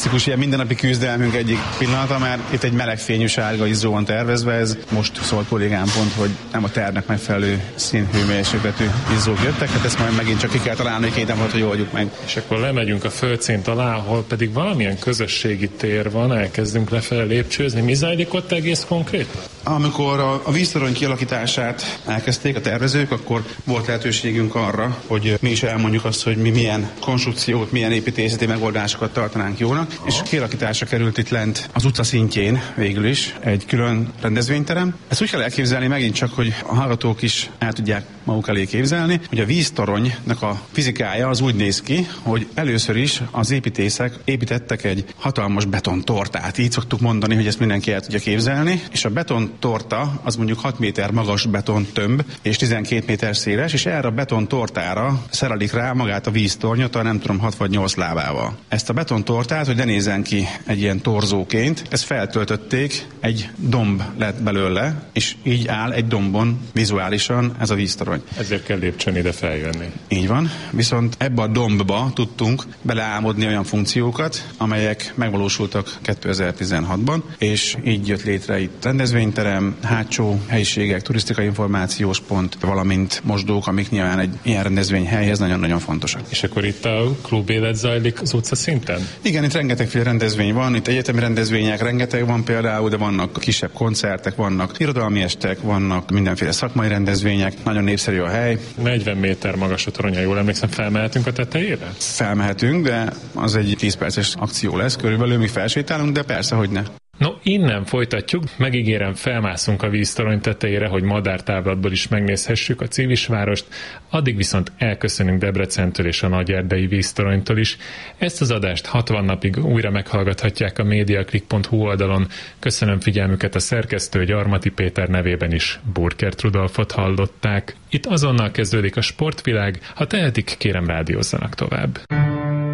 Ilyen mindennapi küzdelmünk egyik pillanata, mert itt egy melegfényű sárga izzó van tervezve, ez most szólt kollégám pont, hogy nem a tervnek megfelelő színhőmérsékletű izzók jöttek, hát ezt majd megint csak ki kell találni, hogy 2 nap alatt, hogy oldjuk meg. És akkor lemegyünk a földszint alá, ahol pedig valamilyen közösségi tér van, elkezdünk lefele lépcsőzni. Mi zajlik ott egész konkrét? Amikor a víztorony kialakítását elkezdték a tervezők, akkor volt lehetőségünk arra, hogy mi is elmondjuk azt, hogy mi milyen konstrukciót, milyen építészeti megoldásokat tartanánk jónak, és kialakításra került itt lent az utca szintjén végül is egy külön rendezvényterem. Ezt úgy kell elképzelni megint csak, hogy a hallgatók is el tudják maguk elé képzelni, hogy a víztoronynak a fizikája az úgy néz ki, hogy először is az építészek építettek egy hatalmas betontortát. Így szoktuk mondani, hogy ezt mindenki el tudja képzelni, és a betontorta az mondjuk 6 méter magas betontömb és 12 méter széles, és erre a betontortára szerelik rá magát a víztornyot, a nem tudom 6 vagy 8 lábával. Ezt a betontortát, hogy ne nézzen ki egy ilyen torzóként, ezt feltöltötték, egy domb lett belőle, és így áll egy dombon vizuálisan ez a víztorony. Ezért kell lépcsőn ide feljönni. Így van, viszont ebbe a dombba tudtunk beleálmodni olyan funkciókat, amelyek megvalósultak 2016-ban, és így jött létre itt rendezvényterem, hátsó helyiségek, turisztikai információs pont, valamint mosdók, amik nyilván egy ilyen rendezvényhelyhez nagyon-nagyon fontosak. És akkor itt a klubélet zajlik az utca szinten? Igen, itt rengetegféle rendezvény van, itt egyetemi rendezvények rengeteg van például, de vannak kisebb koncertek, vannak irodalmi estek, vannak mindenféle szakmai rendezvények, nagyon népszerű a hely. 40 méter magas a torony, jól emlékszem, felmehetünk a tetejére? Felmehetünk, de az egy 10 perces akció lesz, körülbelül mi felsétálunk, de persze, hogy ne. No, innen folytatjuk, megígérem, felmászunk a víztorony tetejére, hogy madártávlatból is megnézhessük a Civisvárost, addig viszont elköszönünk Debrecentől és a Nagyerdei víztoronytól is. Ezt az adást 60 napig újra meghallgathatják a mediaclick.hu oldalon. Köszönöm figyelmüket, a szerkesztő Gyarmati Péter nevében is Burkert Rudolfot hallották. Itt azonnal kezdődik a sportvilág, ha tehetik, kérem rádiózzanak tovább.